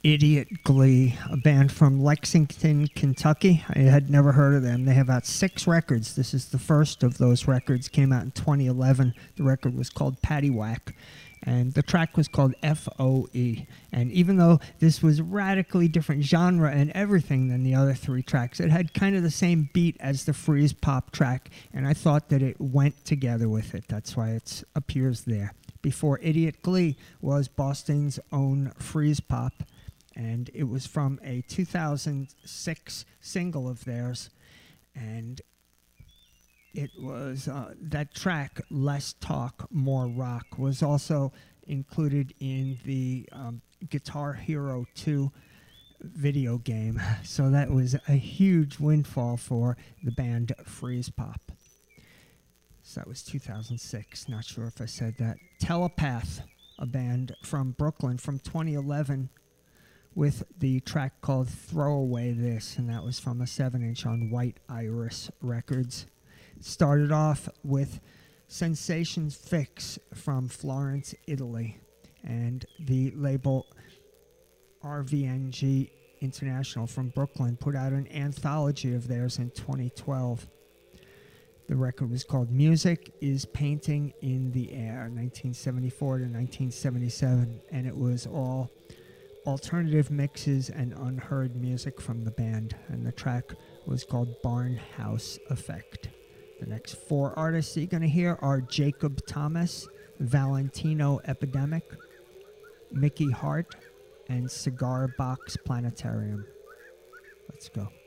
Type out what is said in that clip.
Idiot Glee, a band from Lexington, Kentucky. I had never heard of them. They have about 6 records. This is the first of those records. Came out in 2011. The record was called Paddywhack, and the track was called F.O.E. And even though this was radically different genre and everything than the other 3 tracks, it had kind of the same beat as the Freeze Pop track, and I thought that it went together with it. That's why it appears there. Before Idiot Glee was Boston's own Freeze Pop, and it was from a 2006 single of theirs, and it was that track, Less Talk, More Rock, was also included in the Guitar Hero 2 video game. So that was a huge windfall for the band Freeze Pop. So that was 2006. Not sure if I said that. Telepath, a band from Brooklyn from 2011, with the track called Throw Away This, and that was from a 7-inch on White Iris Records. Started off with Sensations Fix from Florence, Italy, and the label RVNG International from Brooklyn put out an anthology of theirs in 2012. The record was called Music is Painting in the Air, 1974 to 1977, and it was all alternative mixes and unheard music from the band, and the track was called Barnhouse Effect. The next 4 artists you're going to hear are Jacob Thomas, Valentino Epidemic, Mickey Hart, and Cigar Box Planetarium. Let's go.